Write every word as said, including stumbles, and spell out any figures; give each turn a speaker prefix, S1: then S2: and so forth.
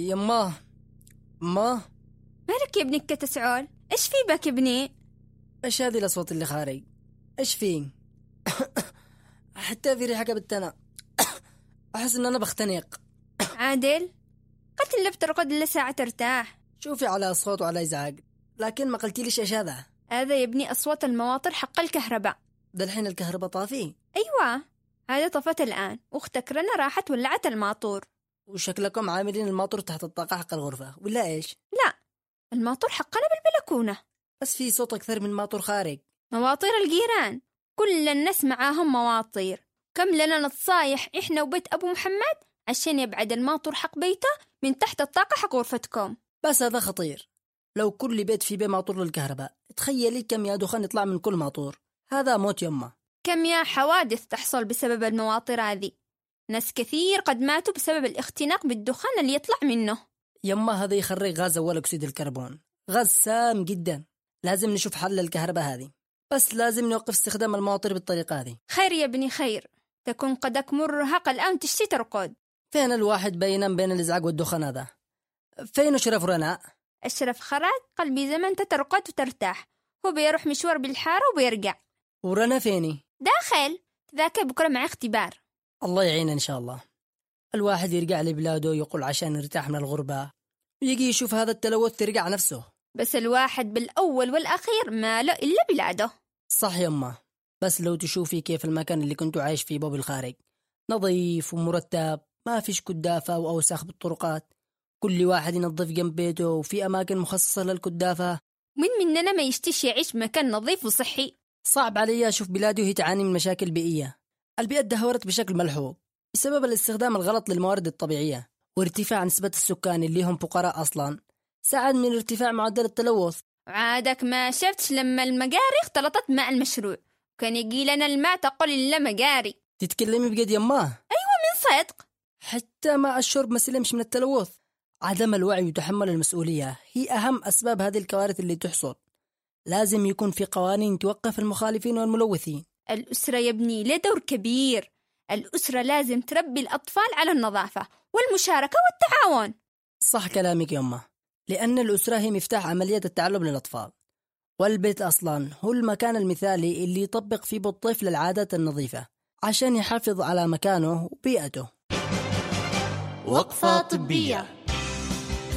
S1: يماه ما
S2: مالك يا ابني الكتسعول؟ ايش في بك يا ابني؟
S1: ايش هذه الاصوات اللي خارج؟ ايش في؟ حتى في ريحه بالتنا. احس ان انا بختنق.
S2: عادل قلت اللي بترقد الا ساعة ترتاح.
S1: شوفي على اصوات وعلى ازعاج، لكن ما قلتي ليش ايش هذا؟
S2: هذا يا ابني اصوات المواطر حق الكهرباء.
S1: ده الحين الكهرباء طافي؟
S2: ايوه هذا طفت الان، واختك رنا راحت ولعت الماطور.
S1: وشكلكم عاملين الماطور تحت الطاقه حق الغرفه ولا ايش؟
S2: لا الماطور حقنا بالبلكونه،
S1: بس في صوت اكثر من ماطور خارج.
S2: مواطير الجيران كل الناس معاهم مواطير. كم لنا نتصايح احنا وبيت ابو محمد عشان يبعد الماطور حق بيته من تحت الطاقه حق غرفتكم.
S1: بس هذا خطير. لو كل بيت فيه بيه ماطور للكهرباء، تخيلي كم يا دخان يطلع من كل ماطور. هذا موت يمه.
S2: كم يا حوادث تحصل بسبب المواطير هذه. ناس كثير قد ماتوا بسبب الاختناق بالدخان اللي يطلع منه.
S1: يما هذا يخرج غاز أول أكسيد الكربون، غاز سام جدا. لازم نشوف حل للكهرباء هذه، بس لازم نوقف استخدام المواطير بالطريقة هذه.
S2: خير يا ابني خير، تكون قدك مرهق الآن تشتي ترقد.
S1: فين الواحد بينام بين الإزعاج والدخان هذا؟ فين أشرف رناء؟
S2: أشرف خرج قلبي زمن تترقد وترتاح، هو بيروح مشوار بالحارة وبيرجع.
S1: ورنا فيني؟
S2: داخل ذاك بكرة مع اختبار.
S1: الله يعين إن شاء الله. الواحد يرجع لبلاده يقول عشان يرتاح من الغربة، ويجي يشوف هذا التلوث يرجع نفسه.
S2: بس الواحد بالأول والأخير ما له إلا بلاده.
S1: صح يما، بس لو تشوفي كيف المكان اللي كنتوا عايش فيه باب الخارج نظيف ومرتب، ما فيش كدافة وأوساخ بالطرقات، كل واحد ينظف جنب بيته وفي أماكن مخصصة للكدافة.
S2: من مننا ما يشتيش يعيش مكان نظيف وصحي؟
S1: صعب علي أشوف بلادي وهي تعاني من مشاكل بيئية. البيئة تدهورت بشكل ملحوظ بسبب الاستخدام الغلط للموارد الطبيعية، وارتفاع نسبة السكان اللي هم فقراء أصلا ساعد من ارتفاع معدل التلوث.
S2: عادك ما شفتش لما المجاري اختلطت مع المشروع كان يجي لنا الماء تقول إلا مجاري؟
S1: تتكلمي بجد يماه؟
S2: أيوة من صدق.
S1: حتى ماء الشرب ما سلمش من التلوث. عدم الوعي وتحمل المسؤولية هي أهم أسباب هذه الكوارث اللي تحصل. لازم يكون في قوانين توقف المخالفين والملوثين.
S2: الأسرة يا ابني له دور كبير. الأسرة لازم تربي الأطفال على النظافة والمشاركة والتعاون.
S1: صح كلامك يمه، لأن الأسرة هي مفتاح عملية التعلم للأطفال، والبيت أصلا هو المكان المثالي اللي يطبق فيه بالطفل العادات النظيفة عشان يحافظ على مكانه وبيئته.
S3: وقفة طبية.